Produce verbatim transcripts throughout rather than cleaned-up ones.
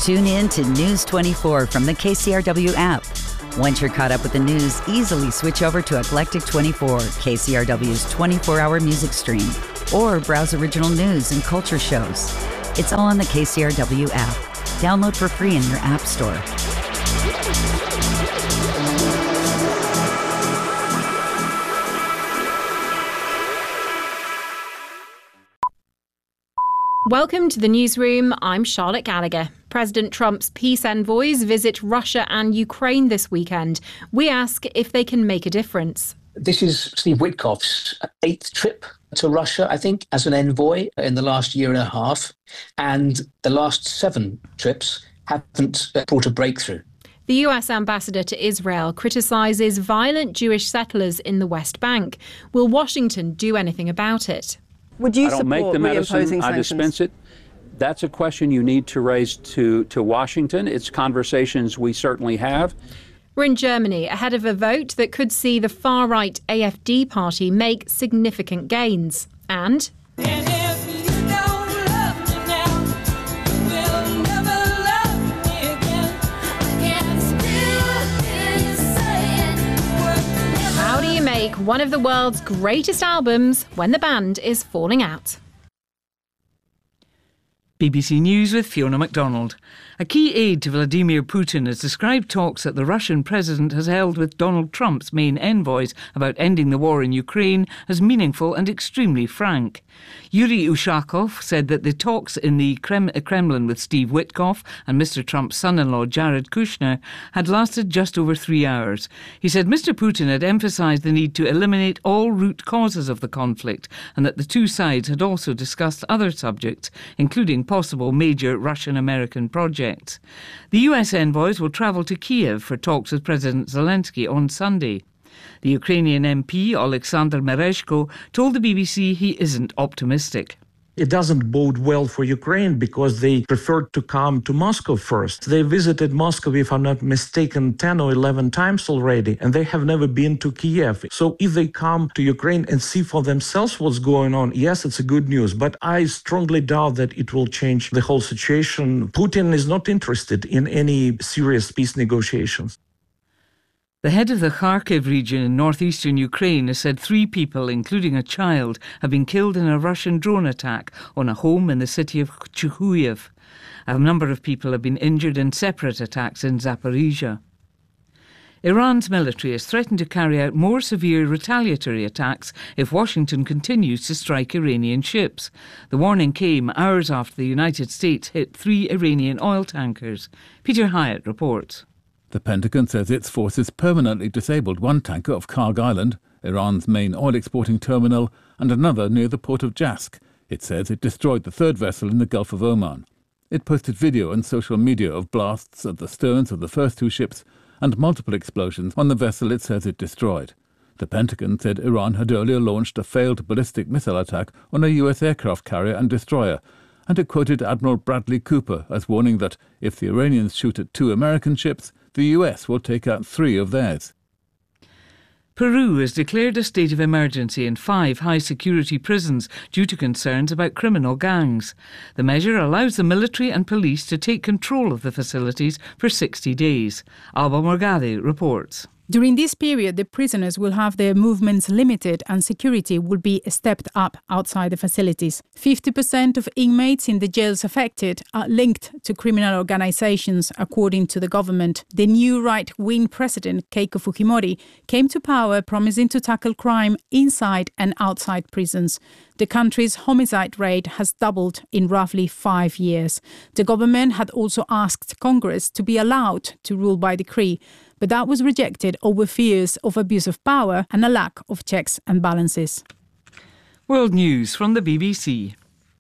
Tune in to News twenty-four from the K C R W app. Once you're caught up with the news, easily switch over to Eclectic twenty-four, K C R W's twenty-four hour music stream, or browse original news and culture shows. It's all on the K C R W app. Download for free in your app store. Welcome to the newsroom. I'm Charlotte Gallagher. President Trump's peace envoys visit Russia and Ukraine this weekend. We ask if they can make a difference. This is Steve Witkoff's eighth trip to Russia, I think, as an envoy in the last year and a half. And the last seven trips haven't brought a breakthrough. The U S ambassador to Israel criticises violent Jewish settlers in the West Bank. Will Washington do anything about it? Would you I don't make the medicine, I dispense it. That's a question you need to raise to, to Washington. It's conversations we certainly have. We're in Germany ahead of a vote that could see the far-right A F D party make significant gains. And... and if you don't love me now, you will never love me again. I can still hear you saying, how do you make one of the world's greatest albums when the band is falling out? B B C News with Fiona MacDonald. A key aide to Vladimir Putin has described talks that the Russian president has held with Donald Trump's main envoys about ending the war in Ukraine as meaningful and extremely frank. Yuri Ushakov said that the talks in the Kremlin with Steve Witkoff and Mister Trump's son-in-law Jared Kushner had lasted just over three hours. He said Mister Putin had emphasised the need to eliminate all root causes of the conflict and that the two sides had also discussed other subjects, including possible major Russian-American projects. The U S envoys will travel to Kiev for talks with President Zelensky on Sunday. The Ukrainian M P, Oleksandr Merezhko, told the B B C he isn't optimistic. It doesn't bode well for Ukraine because they preferred to come to Moscow first. They visited Moscow, if I'm not mistaken, ten or eleven times already, and they have never been to Kiev. So if they come to Ukraine and see for themselves what's going on, yes, it's a good news. But I strongly doubt that it will change the whole situation. Putin is not interested in any serious peace negotiations. The head of the Kharkiv region in northeastern Ukraine has said three people, including a child, have been killed in a Russian drone attack on a home in the city of Chuhuyev. A number of people have been injured in separate attacks in Zaporizhia. Iran's military has threatened to carry out more severe retaliatory attacks if Washington continues to strike Iranian ships. The warning came hours after the United States hit three Iranian oil tankers. Peter Hyatt reports. The Pentagon says its forces permanently disabled one tanker off Karg Island, Iran's main oil-exporting terminal, and another near the port of Jask. It says it destroyed the third vessel in the Gulf of Oman. It posted video on social media of blasts at the sterns of the first two ships and multiple explosions on the vessel it says it destroyed. The Pentagon said Iran had earlier launched a failed ballistic missile attack on a U S aircraft carrier and destroyer, and it quoted Admiral Bradley Cooper as warning that if the Iranians shoot at two American ships, the U S will take out three of theirs. Peru has declared a state of emergency in five high-security prisons due to concerns about criminal gangs. The measure allows the military and police to take control of the facilities for sixty days. Alba Morgade reports. During this period, the prisoners will have their movements limited and security will be stepped up outside the facilities. fifty percent of inmates in the jails affected are linked to criminal organizations, according to the government. The new right-wing president, Keiko Fujimori, came to power promising to tackle crime inside and outside prisons. The country's homicide rate has doubled in roughly five years. The government had also asked Congress to be allowed to rule by decree, but that was rejected over fears of abuse of power and a lack of checks and balances. World News from the B B C.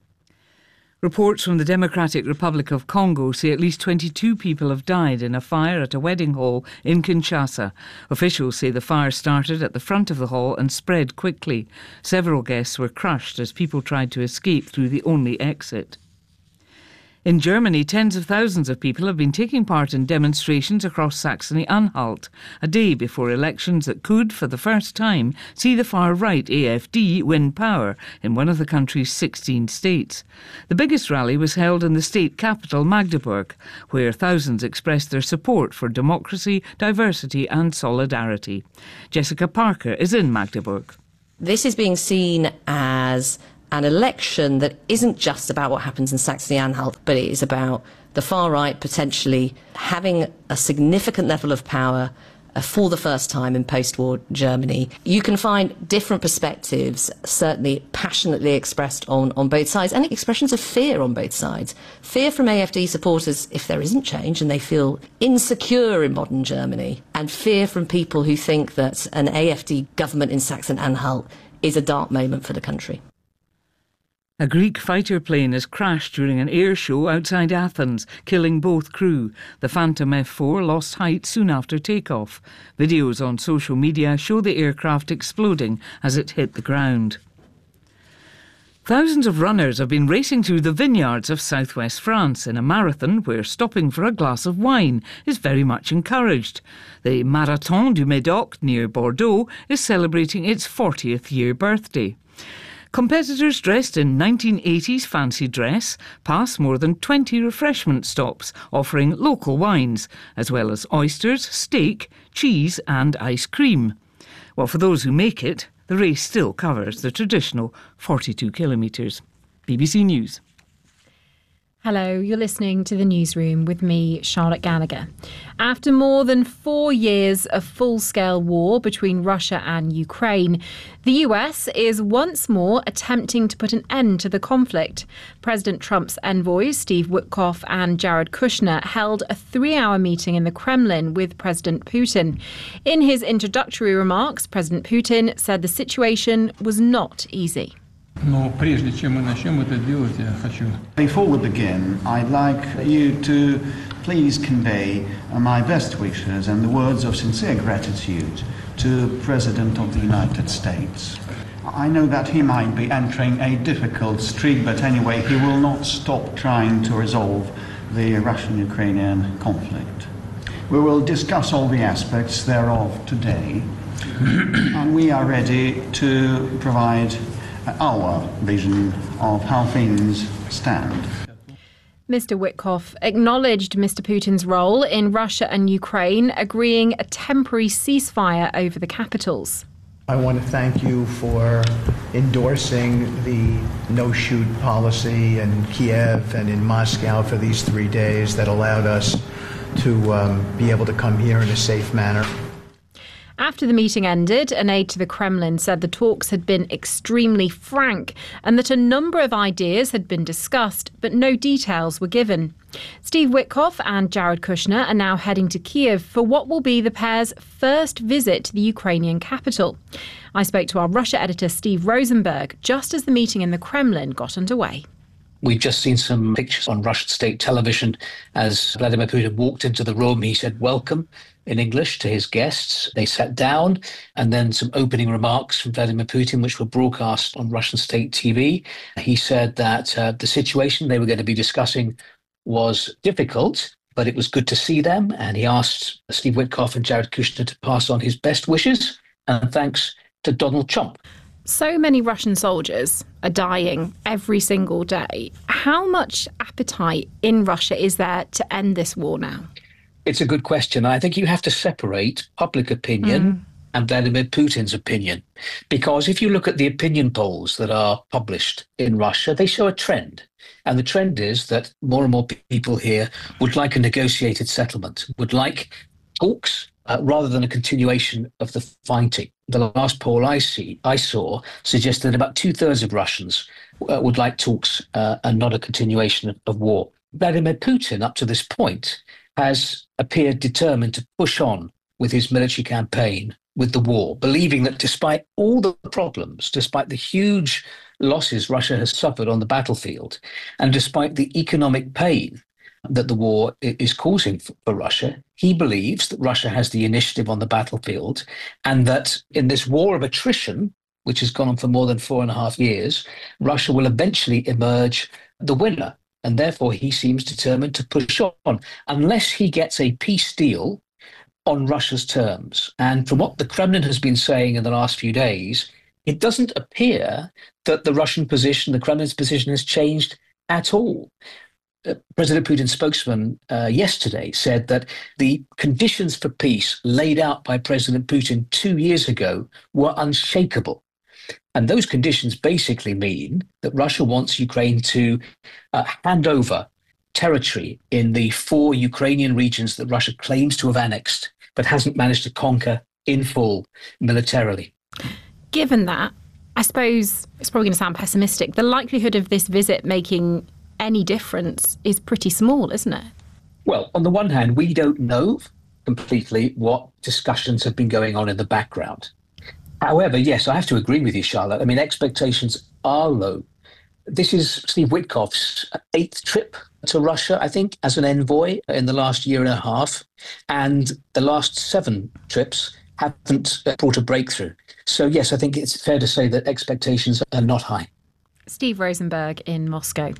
Reports from the Democratic Republic of Congo say at least twenty-two people have died in a fire at a wedding hall in Kinshasa. Officials say the fire started at the front of the hall and spread quickly. Several guests were crushed as people tried to escape through the only exit. In Germany, tens of thousands of people have been taking part in demonstrations across Saxony-Anhalt, a day before elections that could, for the first time, see the far-right A F D win power in one of the country's sixteen states. The biggest rally was held in the state capital, Magdeburg, where thousands expressed their support for democracy, diversity and solidarity. Jessica Parker is in Magdeburg. This is being seen as an election that isn't just about what happens in Saxony-Anhalt, but it is about the far right potentially having a significant level of power uh, for the first time in post-war Germany. You can find different perspectives, certainly passionately expressed on, on both sides, and expressions of fear on both sides. Fear from A F D supporters if there isn't change and they feel insecure in modern Germany, and fear from people who think that an A F D government in Saxony-Anhalt is a dark moment for the country. A Greek fighter plane has crashed during an air show outside Athens, killing both crew. The Phantom F four lost height soon after takeoff. Videos on social media show the aircraft exploding as it hit the ground. Thousands of runners have been racing through the vineyards of southwest France in a marathon where stopping for a glass of wine is very much encouraged. The Marathon du Médoc near Bordeaux is celebrating its fortieth year birthday. Competitors dressed in nineteen eighties fancy dress pass more than twenty refreshment stops offering local wines, as well as oysters, steak, cheese and ice cream. Well, for those who make it, the race still covers the traditional forty-two kilometres. B B C News. Hello, you're listening to The Newsroom with me, Charlotte Gallagher. After more than four years of full-scale war between Russia and Ukraine, the U S is once more attempting to put an end to the conflict. President Trump's envoys, Steve Witkoff and Jared Kushner, held a three-hour meeting in the Kremlin with President Putin. In his introductory remarks, President Putin said the situation was not easy. Before we begin, I'd like you to please convey my best wishes and the words of sincere gratitude to the President of the United States. I know that he might be entering a difficult street, but anyway, he will not stop trying to resolve the Russian-Ukrainian conflict. We will discuss all the aspects thereof today, and we are ready to provide our vision of how things stand. Mister Witkoff acknowledged Mister Putin's role in Russia and Ukraine, agreeing a temporary ceasefire over the capitals. I want to thank you for endorsing the no-shoot policy in Kiev and in Moscow for these three days that allowed us to um, be able to come here in a safe manner. After the meeting ended, an aide to the Kremlin said the talks had been extremely frank and that a number of ideas had been discussed, but no details were given. Steve Witkoff and Jared Kushner are now heading to Kiev for what will be the pair's first visit to the Ukrainian capital. I spoke to our Russia editor Steve Rosenberg just as the meeting in the Kremlin got underway. We've just seen some pictures on Russian state television as Vladimir Putin walked into the room. He said, "Welcome," in English to his guests. They sat down, and then some opening remarks from Vladimir Putin, which were broadcast on Russian state T V. He said that uh, the situation they were going to be discussing was difficult, but it was good to see them. And he asked Steve Witkoff and Jared Kushner to pass on his best wishes and thanks to Donald Trump. So many Russian soldiers are dying every single day. How much appetite in Russia is there to end this war now? It's a good question. I think you have to separate public opinion mm. and Vladimir Putin's opinion. Because if you look at the opinion polls that are published in Russia, they show a trend. And the trend is that more and more people here would like a negotiated settlement, would like talks uh, rather than a continuation of the fighting. The last poll I see, I saw suggested that about two-thirds of Russians uh, would like talks uh, and not a continuation of, of war. Vladimir Putin, up to this point, has appeared determined to push on with his military campaign, with the war, believing that despite all the problems, despite the huge losses Russia has suffered on the battlefield, and despite the economic pain that the war is causing for Russia, he believes that Russia has the initiative on the battlefield, and that in this war of attrition, which has gone on for more than four and a half years, Russia will eventually emerge the winner. And therefore, he seems determined to push on unless he gets a peace deal on Russia's terms. And from what the Kremlin has been saying in the last few days, it doesn't appear that the Russian position, the Kremlin's position, has changed at all. Uh, President Putin's spokesman uh, yesterday said that the conditions for peace laid out by President Putin two years ago were unshakable. And those conditions basically mean that Russia wants Ukraine to uh, hand over territory in the four Ukrainian regions that Russia claims to have annexed, but hasn't managed to conquer in full militarily. Given that, I suppose it's probably going to sound pessimistic, the likelihood of this visit making any difference is pretty small, isn't it? Well, on the one hand, we don't know completely what discussions have been going on in the background. However, yes, I have to agree with you, Charlotte. I mean, expectations are low. This is Steve Witkoff's eighth trip to Russia, I think, as an envoy in the last year and a half. And the last seven trips haven't brought a breakthrough. So, yes, I think it's fair to say that expectations are not high. Steve Rosenberg in Moscow.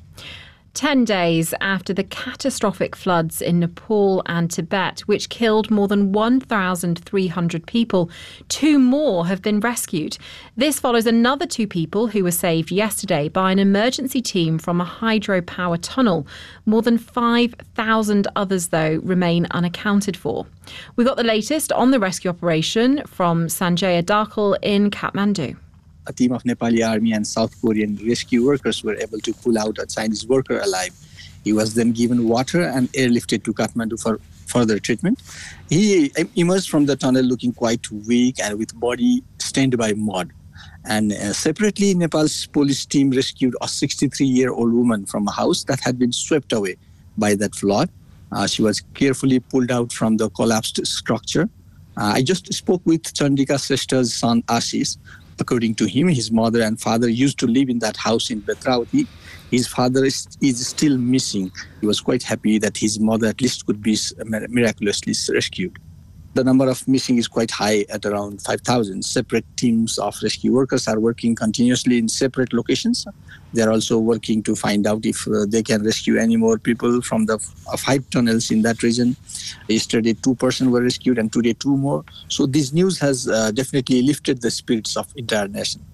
Ten days after the catastrophic floods in Nepal and Tibet, which killed more than one thousand three hundred people, two more have been rescued. This follows another two people who were saved yesterday by an emergency team from a hydropower tunnel. More than five thousand others, though, remain unaccounted for. We got the latest on the rescue operation from Sanjaya Darkal in Kathmandu. A team of Nepali army and South Korean rescue workers were able to pull out a Chinese worker alive. He was then given water and airlifted to Kathmandu for further treatment. He emerged from the tunnel looking quite weak and with body stained by mud. And uh, separately, Nepal's police team rescued a sixty-three-year-old woman from a house that had been swept away by that flood. Uh, she was carefully pulled out from the collapsed structure. Uh, I just spoke with Chandika Sreshta's son, Ashish. According to him, his mother and father used to live in that house in Betravati. His father is, is still missing. He was quite happy that his mother at least could be miraculously rescued. The number of missing is quite high at around five thousand. Separate teams of rescue workers are working continuously in separate locations. They are also working to find out if uh, they can rescue any more people from the uh, five tunnels in that region. Yesterday, two persons were rescued and today two more. So this news has uh, definitely lifted the spirits of entire nation.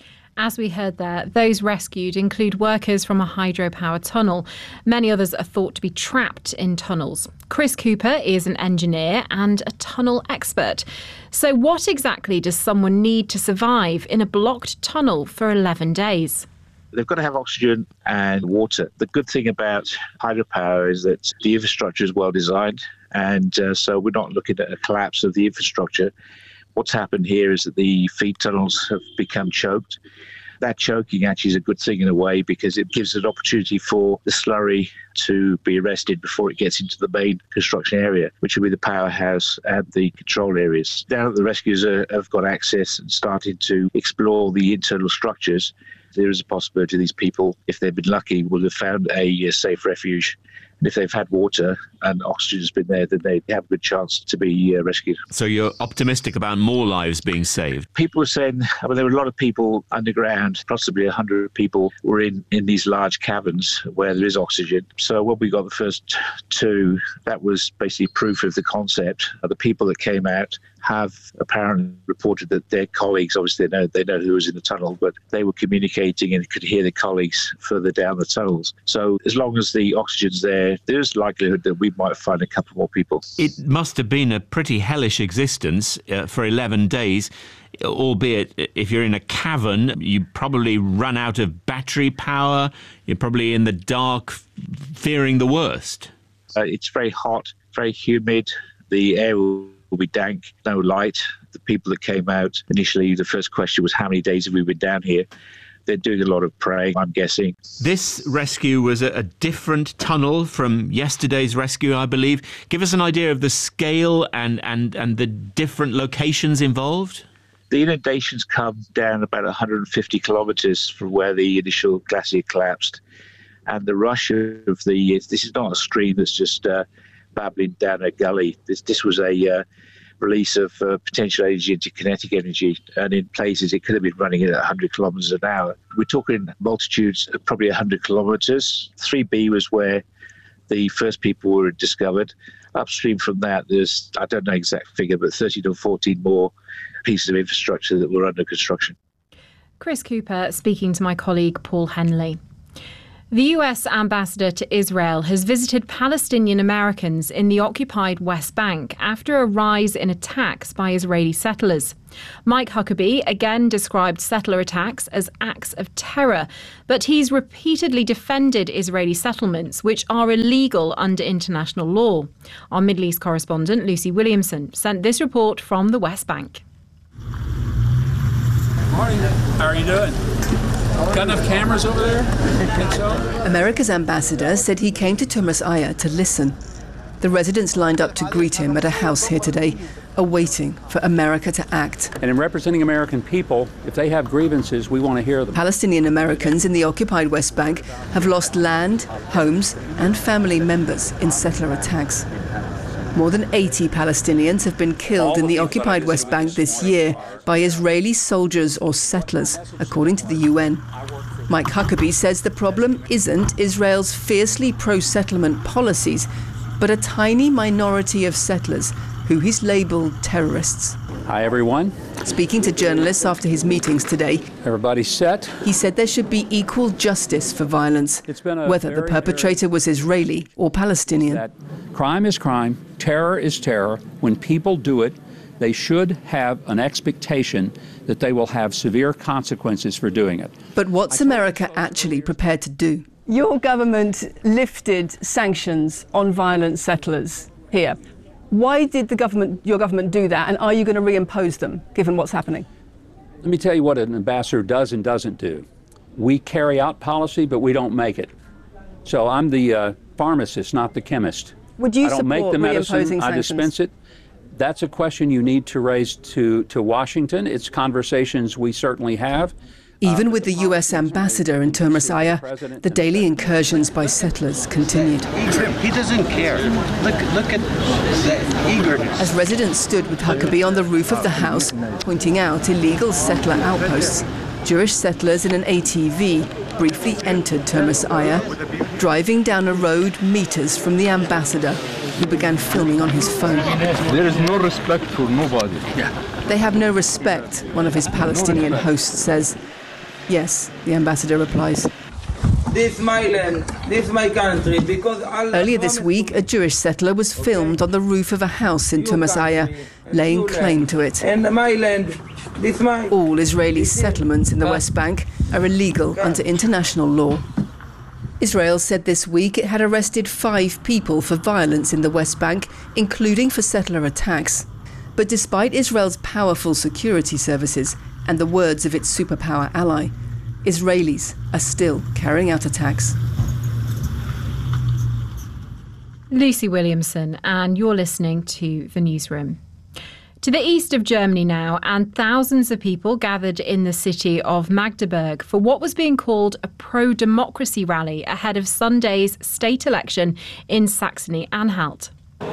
As we heard there, those rescued include workers from a hydropower tunnel. Many others are thought to be trapped in tunnels. Chris Cooper is an engineer and a tunnel expert. So what exactly does someone need to survive in a blocked tunnel for eleven days? They've got to have oxygen and water. The good thing about hydropower is that the infrastructure is well designed, and uh, so we're not looking at a collapse of the infrastructure. What's happened here is that the feed tunnels have become choked. That choking actually is a good thing in a way because it gives an opportunity for the slurry to be arrested before it gets into the main construction area, which will be the powerhouse and the control areas. Now that the rescuers are, have got access and started to explore the internal structures, there is a possibility these people, if they've been lucky, will have found a, a safe refuge. And if they've had water and oxygen has been there, then they have a good chance to be uh, rescued. So you're optimistic about more lives being saved? People are saying, I mean, there were a lot of people underground, possibly one hundred people were in, in these large caverns where there is oxygen. So when we got the first two, that was basically proof of the concept. The people that came out have apparently reported that their colleagues, obviously they know, they know who was in the tunnel, but they were communicating and could hear their colleagues further down the tunnels. So as long as the oxygen's there, there's likelihood that we might find a couple more people. It must have been a pretty hellish existence uh, for eleven days, albeit if you're in a cavern, you probably run out of battery power, you're probably in the dark, fearing the worst. Uh, it's very hot, very humid, the air will will be dank, no light. The people that came out initially, the first question was how many days have we been down here? They're doing a lot of praying, I'm guessing. This rescue was a, a different tunnel from yesterday's rescue, I believe. Give us an idea of the scale and, and, and the different locations involved. The inundations come down about one hundred fifty kilometres from where the initial glacier collapsed. And the rush of the, this is not a stream that's just uh, babbling down a gully. This this was a uh, release of uh, potential energy into kinetic energy, and in places it could have been running at one hundred kilometres an hour. We're talking multitudes of probably one hundred kilometres. three B was where the first people were discovered. Upstream from that, there's, I don't know the exact figure, but thirteen or fourteen more pieces of infrastructure that were under construction. Chris Cooper speaking to my colleague Paul Henley. The U S ambassador to Israel has visited Palestinian Americans in the occupied West Bank after a rise in attacks by Israeli settlers. Mike Huckabee again described settler attacks as acts of terror, but he's repeatedly defended Israeli settlements, which are illegal under international law. Our Middle East correspondent Lucy Williamson sent this report from the West Bank. Morning. How are you doing? Got enough cameras over there? Think so? America's ambassador said he came to Tumas Aya to listen. The residents lined up to greet him at a house here today, awaiting for America to act. And in representing American people, if they have grievances, we want to hear them. Palestinian Americans in the occupied West Bank have lost land, homes, and family members in settler attacks. More than eighty Palestinians have been killed in the occupied West Bank this year by Israeli soldiers or settlers, according to the U N. Mike Huckabee says the problem isn't Israel's fiercely pro-settlement policies, but a tiny minority of settlers who he's labelled terrorists. Hi, everyone. Speaking to journalists after his meetings today, everybody's set. He said there should be equal justice for violence, whether the perpetrator was Israeli or Palestinian. That crime is crime, terror is terror. When people do it, they should have an expectation that they will have severe consequences for doing it. But what's America actually prepared to do? Your government lifted sanctions on violent settlers here. Why did the government, your government do that, and are you going to reimpose them, given what's happening? Let me tell you what an ambassador does and doesn't do. We carry out policy, but we don't make it. So I'm the uh, pharmacist, not the chemist. Would you I don't support make the medicine, reimposing I sanctions? dispense it. That's a question you need to raise to, to Washington. It's conversations we certainly have. Even with the U S ambassador in Tumas Aya, the daily incursions by settlers continued. He doesn't care. Look, look at the eagerness. As residents stood with Huckabee on the roof of the house, pointing out illegal settler outposts, Jewish settlers in an A T V briefly entered Tumas Aya, driving down a road meters from the ambassador, who began filming on his phone. There is no respect for nobody. They have no respect, one of his Palestinian hosts says. Yes, the ambassador replies. This is my land, this is my country, because Allah Earlier this week, a Jewish settler was filmed on the roof of a house in Tumas Aya, laying claim to it. And my land, this my... All Israeli settlements in the West Bank are illegal under international law. Israel said this week it had arrested five people for violence in the West Bank, including for settler attacks. But despite Israel's powerful security services and the words of its superpower ally, Israelis are still carrying out attacks. Lucy Williamson, and you're listening to The Newsroom. To the east of Germany now, and thousands of people gathered in the city of Magdeburg for what was being called a pro-democracy rally ahead of Sunday's state election in Saxony-Anhalt.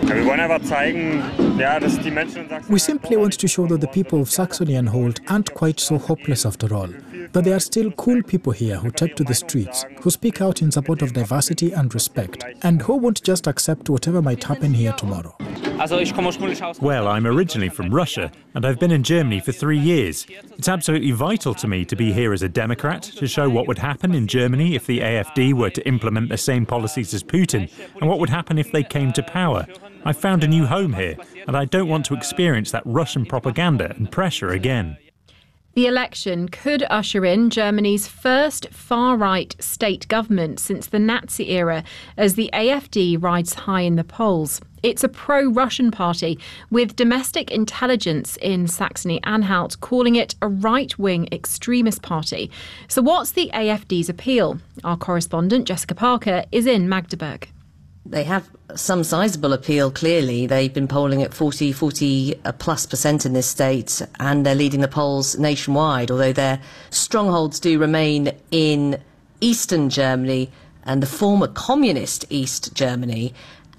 We simply want to show that the people of Saxony-Anhalt aren't quite so hopeless after all, that there are still cool people here who take to the streets, who speak out in support of diversity and respect, and who won't just accept whatever might happen here tomorrow. Well, I'm originally from Russia, and I've been in Germany for three years. It's absolutely vital to me to be here as a Democrat, to show what would happen in Germany if the A F D were to implement the same policies as Putin, and what would happen if they came to power. I've found a new home here, and I don't want to experience that Russian propaganda and pressure again. The election could usher in Germany's first far-right state government since the Nazi era, as the A F D rides high in the polls. It's a pro-Russian party, with domestic intelligence in Saxony-Anhalt calling it a right-wing extremist party. So what's the A F D's appeal? Our correspondent, Jessica Parker, is in Magdeburg. They have some sizable appeal, clearly. They've been polling at forty, forty plus percent in this state, and they're leading the polls nationwide, although their strongholds do remain in eastern Germany and the former communist East Germany.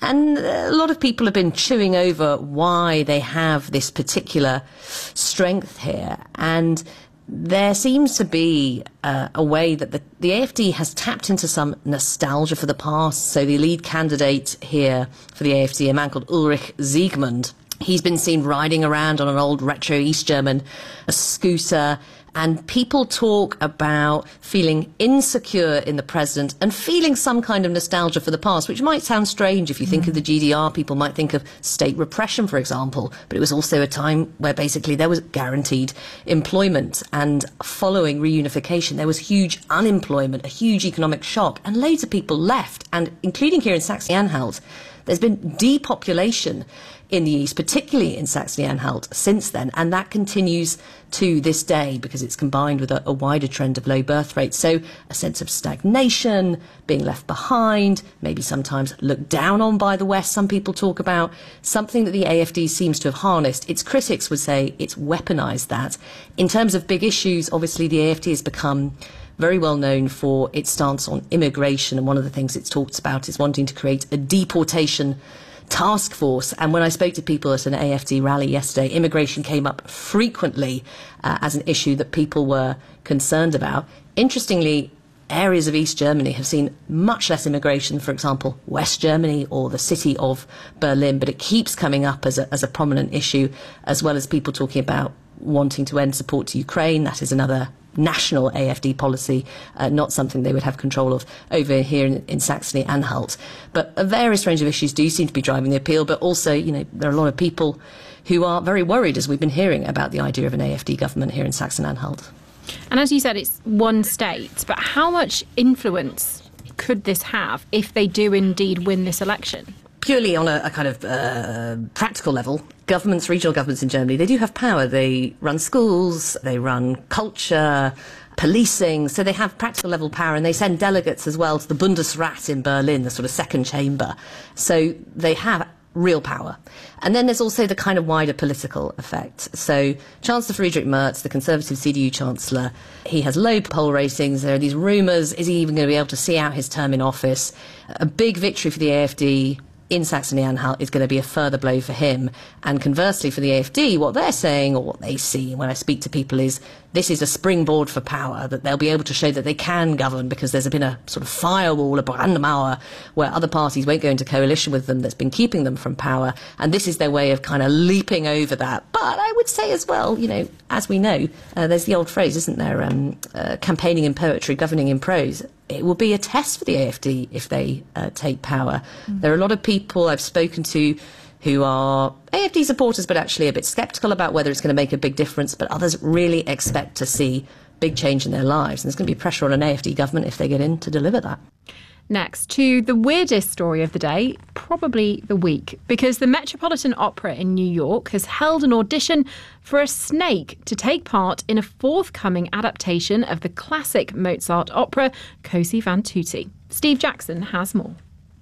And a lot of people have been chewing over why they have this particular strength here. And there seems to be uh, a way that the, the A F D has tapped into some nostalgia for the past. So the lead candidate here for the A F D, a man called Ulrich Siegmund, he's been seen riding around on an old retro East German a scooter. And people talk about feeling insecure in the president and feeling some kind of nostalgia for the past, which might sound strange. If you think mm. of the G D R, people might think of state repression, for example. But it was also a time where basically there was guaranteed employment. And following reunification, there was huge unemployment, a huge economic shock. And loads of people left, and including here in Saxony-Anhalt, there's been depopulation in the east, particularly in Saxony-Anhalt, since then, and that continues to this day because it's combined with a, a wider trend of low birth rates. So a sense of stagnation, being left behind, maybe sometimes looked down on by the West, some people talk about, something that the A F D seems to have harnessed. Its critics would say it's weaponized that. In terms of big issues, obviously the A F D has become very well known for its stance on immigration, and one of the things it's talked about is wanting to create a deportation task force. And when I spoke to people at an A F D rally yesterday, immigration came up frequently uh, as an issue that people were concerned about. Interestingly, areas of East Germany have seen much less immigration, for example, West Germany or the city of Berlin, but it keeps coming up as a, as a prominent issue, as well as people talking about wanting to end support to Ukraine. That is another national A F D policy, uh, not something they would have control of over here in, in Saxony-Anhalt. But a various range of issues do seem to be driving the appeal, but also, you know, there are a lot of people who are very worried, as we've been hearing, about the idea of an A F D government here in Saxony-Anhalt. And as you said, it's one state, but how much influence could this have if they do indeed win this election? Purely on a, a kind of uh, practical level, governments, regional governments in Germany, they do have power. They run schools, they run culture, policing, so they have practical level power, and they send delegates as well to the Bundesrat in Berlin, the sort of second chamber. So they have real power. And then there's also the kind of wider political effect. So Chancellor Friedrich Merz, the Conservative C D U Chancellor, he has low poll ratings. There are these rumours, is he even going to be able to see out his term in office? A big victory for the A F D in Saxony-Anhalt is going to be a further blow for him. And conversely for the A F D, what they're saying, or what they see when I speak to people, is this is a springboard for power, that they'll be able to show that they can govern because there's been a sort of firewall, a Brandmauer, where other parties won't go into coalition with them that's been keeping them from power. And this is their way of kind of leaping over that. But I would say as well, you know, as we know, uh, there's the old phrase, isn't there, um, uh, campaigning in poetry, governing in prose. It will be a test for the A F D if they uh, take power. Mm. There are a lot of people I've spoken to who are A F D supporters, but actually a bit sceptical about whether it's going to make a big difference. But others really expect to see big change in their lives. And there's going to be pressure on an A F D government if they get in to deliver that. Next, to the weirdest story of the day, probably the week, because the Metropolitan Opera in New York has held an audition for a snake to take part in a forthcoming adaptation of the classic Mozart opera, Così fan tutte. Steve Jackson has more.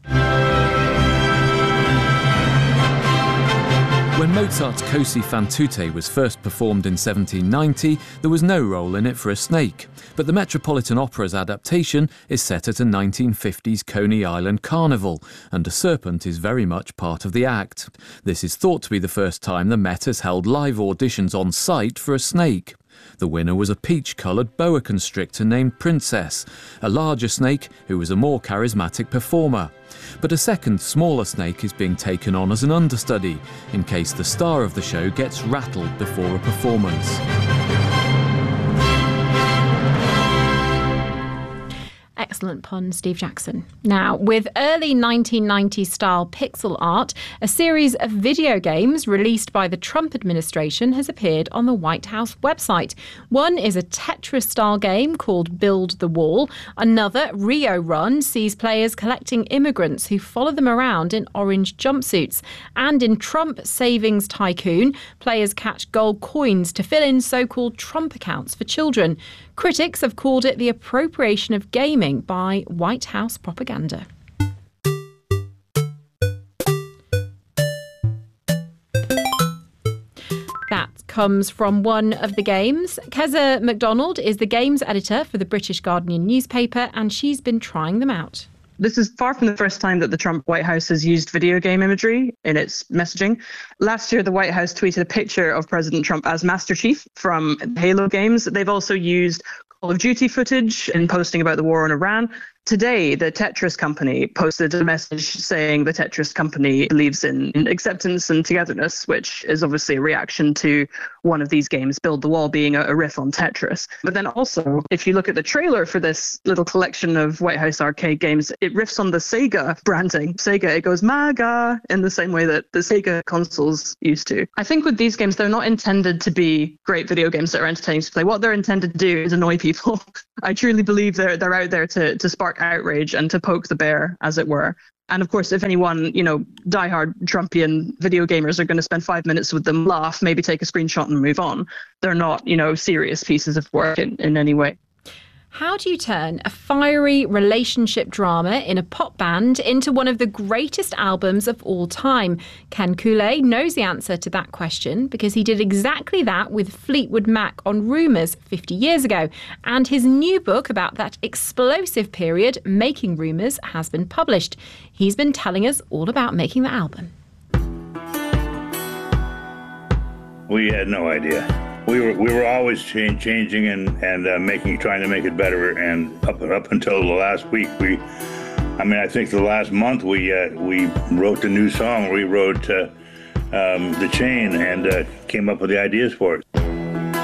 When Mozart's Così fan tutte was first performed in seventeen ninety, there was no role in it for a snake. But the Metropolitan Opera's adaptation is set at a nineteen fifties Coney Island carnival, and a serpent is very much part of the act. This is thought to be the first time the Met has held live auditions on site for a snake. The winner was a peach-coloured boa constrictor named Princess, a larger snake who was a more charismatic performer. But a second, smaller snake is being taken on as an understudy, in case the star of the show gets rattled before a performance. Excellent pun, Steve Jackson. Now, with early nineteen nineties style pixel art, a series of video games released by the Trump administration has appeared on the White House website. One is a Tetris-style game called Build the Wall. Another, Rio Run, sees players collecting immigrants who follow them around in orange jumpsuits. And in Trump Savings Tycoon, players catch gold coins to fill in so-called Trump accounts for children. Critics have called it the appropriation of gaming by White House propaganda. That comes from one of the games. Keza MacDonald is the games editor for the British Guardian newspaper, and she's been trying them out. This is far from the first time that the Trump White House has used video game imagery in its messaging. Last year, the White House tweeted a picture of President Trump as Master Chief from Halo games. They've also used Call of Duty footage in posting about the war on Iran. Today, the Tetris company posted a message saying the Tetris company believes in acceptance and togetherness, which is obviously a reaction to one of these games, Build the Wall, being a, a riff on Tetris. But then also, if you look at the trailer for this little collection of White House arcade games, it riffs on the Sega branding. Sega, it goes MAGA in the same way that the Sega consoles used to. I think with these games, they're not intended to be great video games that are entertaining to play. What they're intended to do is annoy people. I truly believe they're they're out there to, to spark outrage and to poke the bear, as it were. And of course, if anyone, you know, diehard Trumpian video gamers are going to spend five minutes with them, laugh, maybe take a screenshot and move on. They're not, you know, serious pieces of work in, in any way. How do you turn a fiery relationship drama in a pop band into one of the greatest albums of all time? Ken Kooley knows the answer to that question because he did exactly that with Fleetwood Mac on Rumours fifty years ago. And his new book about that explosive period, Making Rumours, has been published. He's been telling us all about making the album. We had no idea. We were we were always change, changing and and uh, making trying to make it better. And up up until the last week, we, I mean, I think the last month we uh, we wrote the new song. We wrote uh, um, The Chain and uh, came up with the ideas for it.